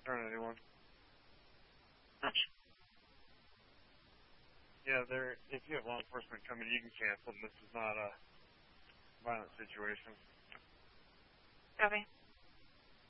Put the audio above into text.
turn anyone. Much. Yeah, if you have law enforcement coming, you can cancel them. This is not a violent situation. Copy.